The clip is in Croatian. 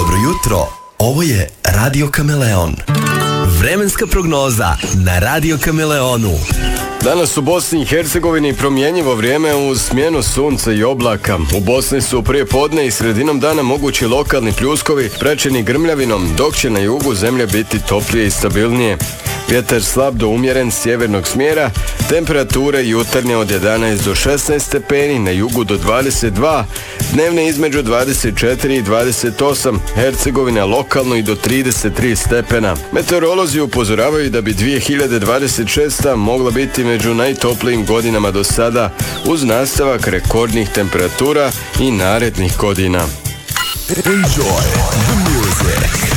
Dobro jutro, ovo je Radio Kameleon. Vremenska prognoza na Radio Kameleonu. Danas u Bosni i Hercegovini promjenjivo vrijeme uz smjenu sunca i oblaka. U Bosni su prije podne i sredinom dana mogući lokalni pljuskovi praćeni grmljavinom, dok će na jugu zemlje biti toplije i stabilnije. Vjetar slab do umjeren sjevernog smjera, temperature jutarnje od 11 do 16 stepeni, na jugu do 22, dnevne između 24 i 28, Hercegovina lokalno i do 33 stepena. Meteorolozi upozoravaju da bi 2026. mogla biti među najtoplijim godinama do sada, uz nastavak rekordnih temperatura i narednih godina. Enjoy the music.